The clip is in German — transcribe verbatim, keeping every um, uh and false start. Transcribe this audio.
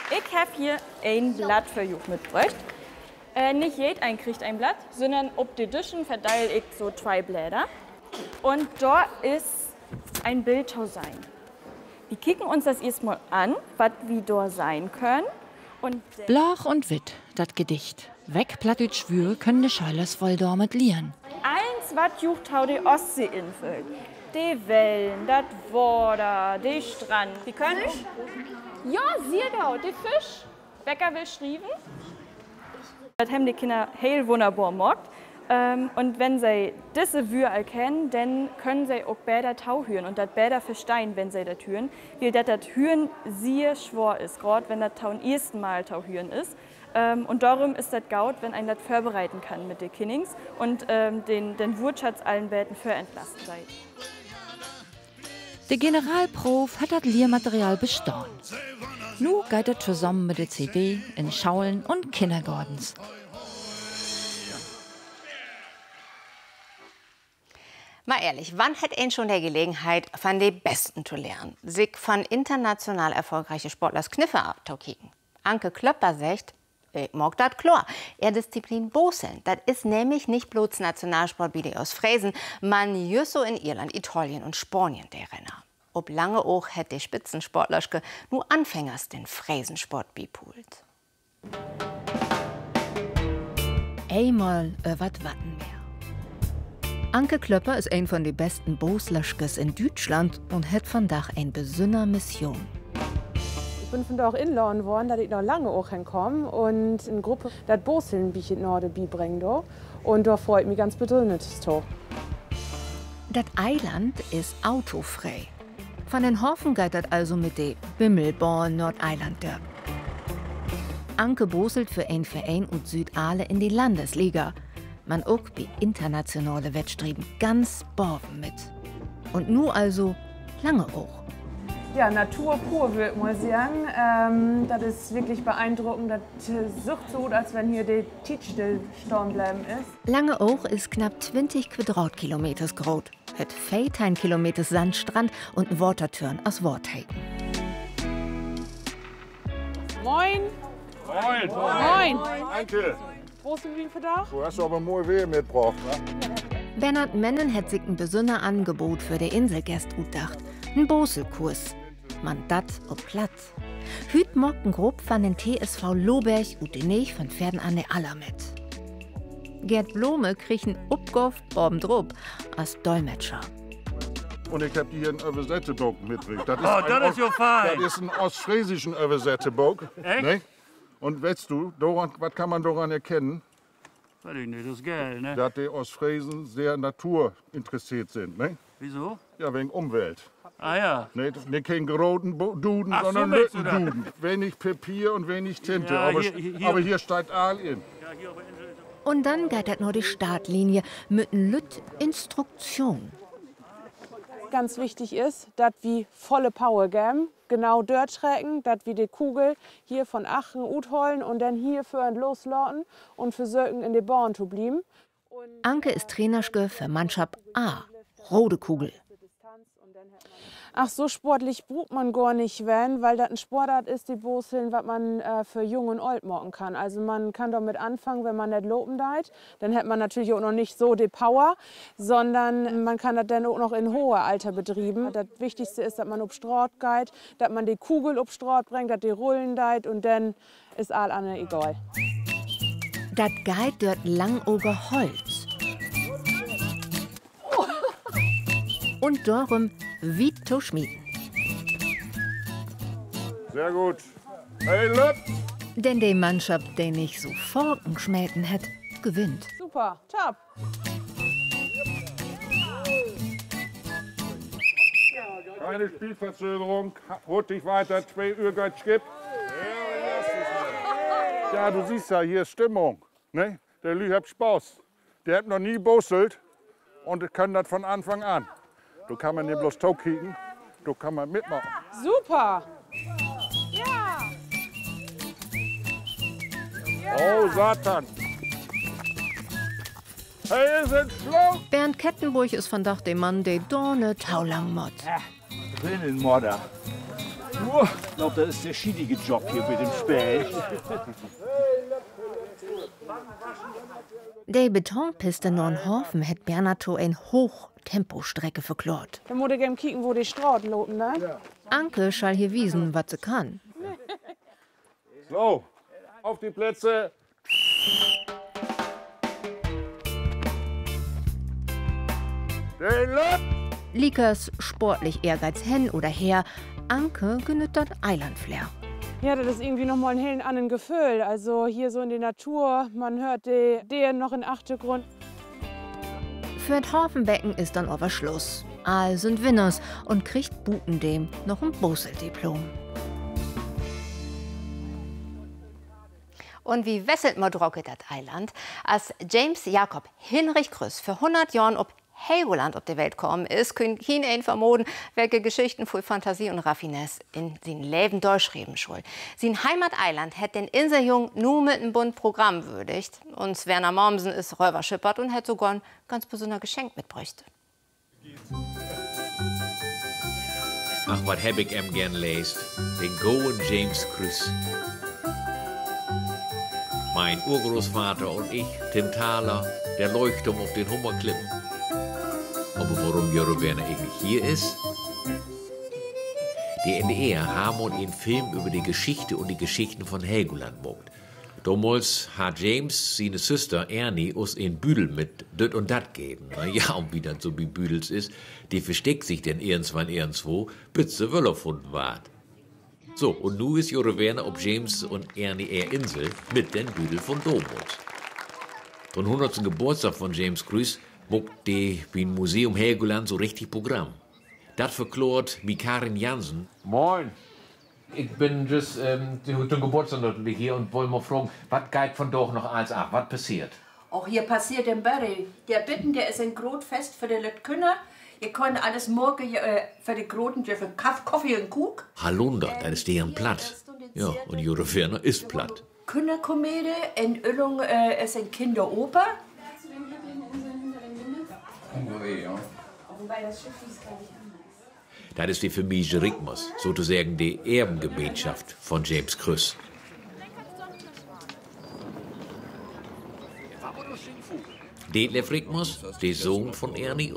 Ich habe hier ein Blatt für euch mitgebracht. Äh, nicht jeder kriegt ein Blatt, sondern ob die Tischen verteile ich so zwei Blätter. Und da ist ein Bild zu sein. Wir kicken uns das erstmal an, was wir da sein können. Und Blach und Witt, das Gedicht. Weg plattüt Schwür können die Schölers voll damit lieren. Eins, was jucht hau die Ostseeinsel. Die Wellen, das Wasser, die Strand. Die können ich? Ja, Siergau, die Fisch. Bäcker will schrieben. Das haben die Kinder heel wunderbar gemacht. Ähm, und wenn sie diese Wür erkennen, dann können sie auch besser Tau hören und das besser verstehen, wenn sie das hören. Weil das das Hören sehr schwer ist, gerade wenn das Tau ein ersten Mal Tau hören ist. Ähm, und darum ist das gut, wenn ein das vorbereiten kann mit den Kindings und ähm, den, den Wortschatz allen Welten für entlasten seid. Der Generalprof hat das Lehrmaterial bestanden. Nu geht er zusammen mit der C D in Schaulen und Kindergartens. Mal ehrlich, wann hat ein schon der Gelegenheit, von den Besten zu lernen? Sich von international erfolgreichen Sportlers Kniffe abzukicken. Anke Klöpper sagt, ich mag das klar. Er Disziplin Boseln. Das ist nämlich nicht bloß Nationalsport wie die aus Fräsen, man just so in Irland, Italien und Spanien der Renner. Ob lange auch hätte die Spitzensportlerschke nur Anfängers den Fräsensport bepult. Einmal über Wattenmeer. Anke Klöpper ist ein von den besten Boslöschkes in Deutschland und hat von Dach eine besondere Mission. Ich bin von da auch inladen worden, dass ich noch lange auch hinkomme und in Gruppe das Boseln wie ich in Norden beibringe. Und da freut mich ganz besonders. Das Eiland ist autofrei. Von den Hofen geht das also mit der Bimmelbahn Nordeiland dörp. Anke boselt für ein Verein und Südale in die Landesliga. Man auch bei internationale Wettstreben ganz borben mit. Und nu also lange auch. Ja, Natur pur, würde ich mal sagen. Ähm, das ist wirklich beeindruckend. Das sucht so, als wenn hier der Tiet stehen bleiben ist. Lange auch ist knapp zwanzig Quadratkilometer groß. Hat vierzehn Kilometer Sandstrand und ein Waterturn aus Wortheiten. Moin! Moin! Moin! Danke! Wo ist denn für da? Du hast aber mal Wehe mitgebracht, ne? Bernhard Mennen hat sich ein besonderes Angebot für die Inselgäste gedacht. Ein Boselkurs. Man dat ob Platz. Hüt mocken grob von den T S V Lohberg und den Näch von Pferden an der Aller mit. Gerd Blome kriegt einen Upgoff obendrup als Dolmetscher. Und ich hab hier ein Übersetzebuch mitgebracht. Das Oh, das ist ja fein. Das ist ein ostfriesischen Übersetzebuch. Echt? Ne? Und weißt du, daran, was kann man daran erkennen? Weiß ich nicht, das ist geil, ne? Dass die Ostfriesen sehr naturinteressiert sind. Ne? Wieso? Ja, wegen Umwelt. Ah ja. Ne, nicht kein roten Duden, Ach, so sondern meinst du das? Lückenduden. Wenig Papier und wenig Tinte. Ja, aber, hier- hier- aber hier steht all in. Ja, hier auf der Insel ist Und dann geht das nur die Startlinie mit n Lüt Instruktion. Ganz wichtig ist, dass wir volle Power geben. Genau dort schrecken, dass wir die Kugel hier von Achen utholen und dann hier für loslauten und versuchen in die Bahn zu bleiben. Anke ist Trainerschke für Mannschaft A. Rote Kugel. Ach, so sportlich braucht man gar nicht werden, weil das ein Sportart ist, die Boseln, was man äh, für Jung und Alt machen kann. Also man kann damit anfangen, wenn man nicht lopen deit. Dann hat man natürlich auch noch nicht so die Power, sondern man kann das dann auch noch in hohe Alter betreiben. Das Wichtigste ist, dass man auf Straat geht, dass man die Kugel auf Straat bringt, dass die Rollen deit und dann ist all andere egal. Das geht dort langoger Holz. Und darum wie zu schmieden. Sehr gut. Hey, Lüpp! Denn die Mannschaft, die nicht so Forken schmähten hat, gewinnt. Super, top. Keine Spielverzögerung. Rot dich weiter, zwei Uhr geht's gibt. Ja, du siehst ja, hier ist Stimmung. Ne? Der Lü hat Spaß. Der hat noch nie bosselt und kann das von Anfang an. Du kann man nicht bloß Tau kicken, du kann man mitmachen. Super. Ja. Oh, Satan. Hey, ist ein Schluck. Bernd Kettenburg ist von Dach dem Mann, der Dorne taulang mott. Ich bin ein Mörder. Oh, ich glaube, das ist der schwierige Job hier mit dem Specht. Die Betonpiste Nornhofen hat Bernato eine Hochtempostrecke verklort. Dann muss ich gerne kicken, wo die Straut loten, ne? Ja. Anke schall hier wiesen, was sie kann. So, auf die Plätze. Den Lot! Liekers sportlich Ehrgeiz hen oder her, Anke genügt das Eilandflair. Ja, das ist irgendwie noch mal ein hellen anderen Gefühl. Also hier so in der Natur, man hört die, die noch in Achtergrund. Für das Hafenbecken ist dann aber Schluss. All sind Winners und kriegt Buten dem noch ein Bosel-Diplom. Und wie wesselt man drocke das Eiland, als James Jacob Hinrich Krüss für hundert Jahren ob Helgoland auf die Welt kommen ist, können ihn ein vermoden, welche Geschichten voll Fantasie und Raffinesse in sein Leben durchschreiben soll. Sein Heimateiland hat den Inseljung nur mit einem Bund Programm würdigt. Und Werner Mommsen ist Räuberschippert und hat sogar ein ganz besonderes Geschenk mitbräuchte. Ach, was hab ich em gern lest? Den goen James Krüss. Mein Urgroßvater und ich, Tim Thaler, der Leuchtturm auf den Hummerklippen. Aber warum Jörg Werner eigentlich hier ist? Die N D R haben einen Film über die Geschichte und die Geschichten von Helgoland gemacht. Damals hat James seine Schwester Ernie uns in Büdel mit dit und dat geben. Ja, und wie das so wie Büdels ist, die versteckt sich denn irgendwann irgendwo, bis sie Wöller gefunden ward. So, und nu ist Jörg Werner ob James und Ernie er Insel mit den Büdel von Domholz. Zum hundertsten Geburtstag von James Krüss muckt die wie ein Museum Helgoland so richtig Programm. Das verklort Mikarin Jansen. Moin. Ich bin just ähm, zum Geburtstag hier und wollte mal fragen, was geht von doch noch eins ab? Was passiert? Auch hier passiert im Barry. Der Bitten, der ist ein Grotfest für die Leute. Ihr könnt alles morgen äh, für die Groten, für Kaffee und Kuchen. Hallunder, das ist deren platt. Ja, und Jörg Werner ist platt. Kinderkomödie, in Öllung äh, ist ein Kinderoper. Das ist die Familie Rickmers, sozusagen die Erbengemeinschaft von James Krüss. Detlef Rickmers, der Sohn von Ernie